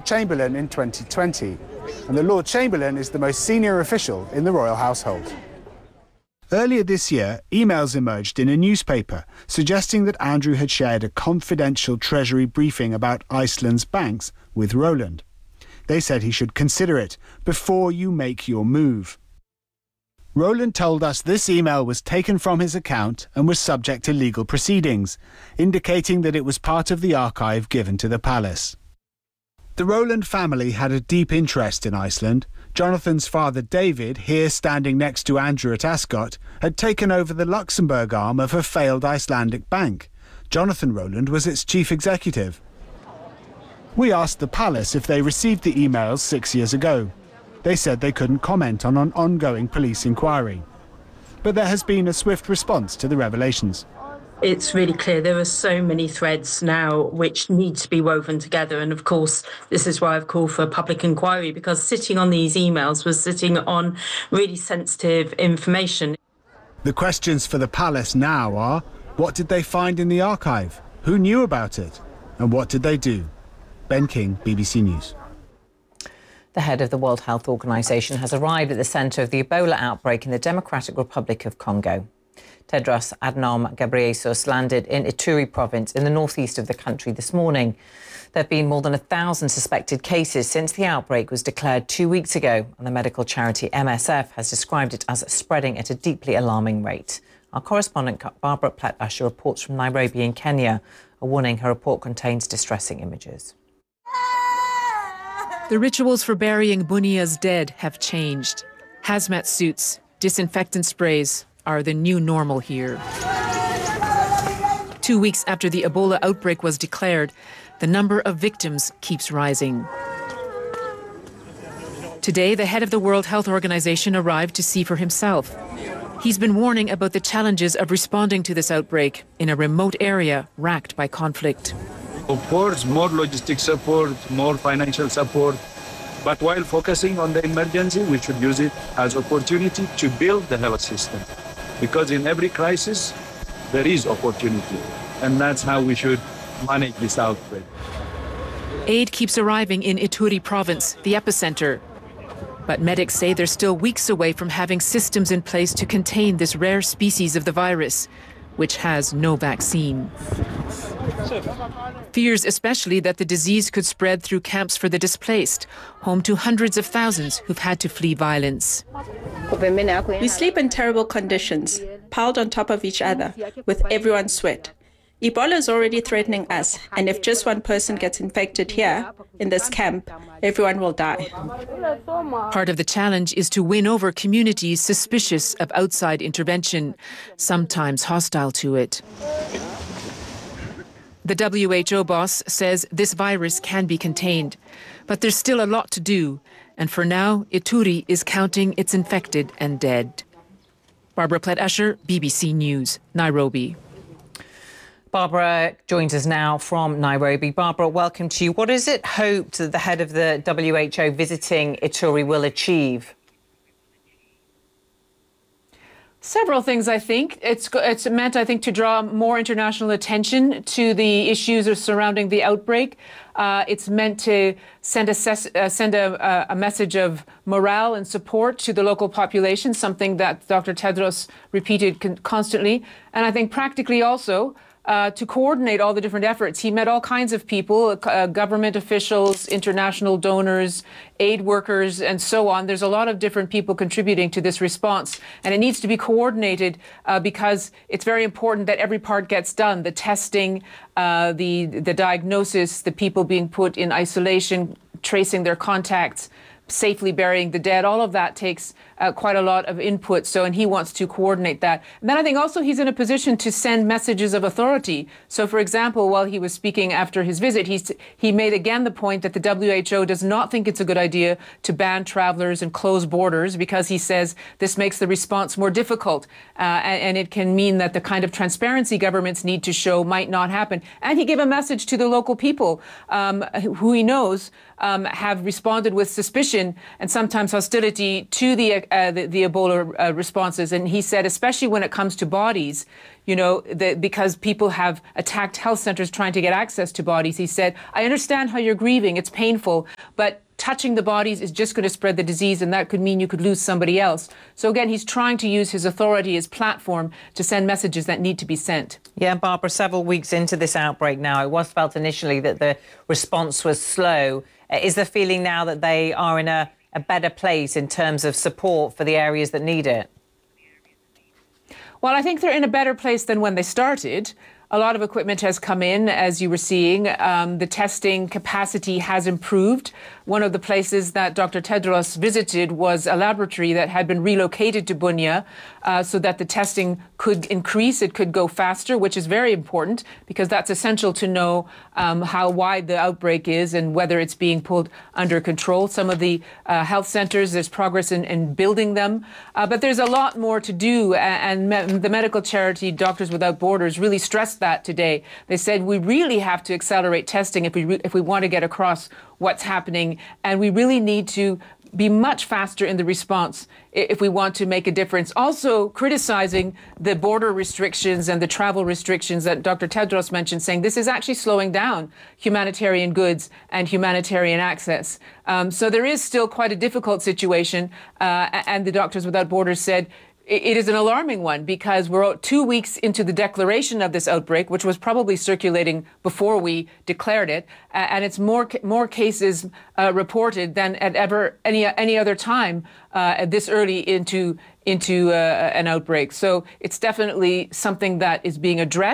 Chamberlain in 2020, and the Lord Chamberlain is the most senior official in the royal household. Earlier this year, emails emerged in a newspaper suggesting that Andrew had shared a confidential Treasury briefing about Iceland's banks with Rowland. They said he should consider it before you make your move. Rowland told us this email was taken from his account and was subject to legal proceedings, indicating that it was part of the archive given to the palace. The Rowland family had a deep interest in Iceland. Jonathan's father David, here standing next to Andrew at Ascot, had taken over the Luxembourg arm of a failed Icelandic bank. Jonathan Rowland was its chief executive. We asked the palace if they received the emails 6 years ago. They said they couldn't comment on an ongoing police inquiry. But there has been a swift response to the revelations. It's really clear there are so many threads now which need to be woven together. And of course, this is why I've called for a public inquiry, because sitting on these emails was sitting on really sensitive information. The questions for the palace now are, what did they find in the archive? Who knew about it? And what did they do? Ben King, BBC News. The head of the World Health Organization has arrived at the centre of the Ebola outbreak in the Democratic Republic of Congo. Tedros Adhanom Ghebreyesus landed in Ituri province in the northeast of the country this morning. There have been more than 1,000 suspected cases since the outbreak was declared 2 weeks ago, and the medical charity MSF has described it as spreading at a deeply alarming rate. Our correspondent Barbara Platt-Usher reports from Nairobi in Kenya. A warning, her report contains distressing images. The rituals for burying Bunia's dead have changed. Hazmat suits, disinfectant sprays are the new normal here. 2 weeks after the Ebola outbreak was declared, the number of victims keeps rising. Today, the head of the World Health Organization arrived to see for himself. He's been warning about the challenges of responding to this outbreak in a remote area racked by conflict. Of course, more logistic support, more financial support, but while focusing on the emergency, we should use it as opportunity to build the health system. Because in every crisis, there is opportunity, and that's how we should manage this outbreak. Aid keeps arriving in Ituri province, the epicenter. But medics say they're still weeks away from having systems in place to contain this rare species of the virus, which has no vaccine. Fears especially that the disease could spread through camps for the displaced, home to hundreds of thousands who've had to flee violence. We sleep in terrible conditions, piled on top of each other, with everyone's sweat. Ebola is already threatening us, and if just one person gets infected here, in this camp, everyone will die. Part of the challenge is to win over communities suspicious of outside intervention, sometimes hostile to it. The WHO boss says this virus can be contained, but there's still a lot to do, and for now, Ituri is counting its infected and dead. Barbara Platt-Usher, BBC News, Nairobi. Barbara joins us now from Nairobi. Barbara, welcome to you. What is it hoped that the head of the WHO visiting Ituri will achieve? Several things, I think. It's meant, I think, to draw more international attention to the issues surrounding the outbreak. It's meant to send a message of morale and support to the local population, something that Dr. Tedros repeated constantly. And I think practically also to coordinate all the different efforts. He met all kinds of people, government officials, international donors, aid workers, and so on. There's a lot of different people contributing to this response, and it needs to be coordinated because it's very important that every part gets done. The testing, the diagnosis, the people being put in isolation, tracing their contacts, safely burying the dead, all of that takes quite a lot of input. And he wants to coordinate that. And then I think also he's in a position to send messages of authority. So, for example, while he was speaking after his visit, he made again the point that the WHO does not think it's a good idea to ban travelers and close borders because he says this makes the response more difficult and it can mean that the kind of transparency governments need to show might not happen. And he gave a message to the local people who he knows have responded with suspicion and sometimes hostility to the Ebola responses. And he said, especially when it comes to bodies, because people have attacked health centers trying to get access to bodies, he said, I understand how you're grieving. It's painful, but touching the bodies is just going to spread the disease, and that could mean you could lose somebody else. So again, he's trying to use his authority, his platform, to send messages that need to be sent. Yeah, Barbara, several weeks into this outbreak now, it was felt initially that the response was slow. Is the feeling now that they are in a better place in terms of support for the areas that need it? Well, I think they're in a better place than when they started. A lot of equipment has come in, as you were seeing. The testing capacity has improved. One of the places that Dr. Tedros visited was a laboratory that had been relocated to Bunia so that the testing could increase. It could go faster, which is very important because that's essential to know how wide the outbreak is and whether it's being pulled under control. Some of the health centers, there's progress in building them. But there's a lot more to do. And the medical charity Doctors Without Borders really stressed that today. They said we really have to accelerate testing if we want to get across what's happening, and we really need to be much faster in the response if we want to make a difference. Also criticizing the border restrictions and the travel restrictions that Dr. Tedros mentioned, saying this is actually slowing down humanitarian goods and humanitarian access. So there is still quite a difficult situation, and the Doctors Without Borders said it is an alarming one because we're 2 weeks into the declaration of this outbreak, which was probably circulating before we declared it, and it's more cases reported than at any other time this early into an outbreak. So it's definitely something that is being addressed.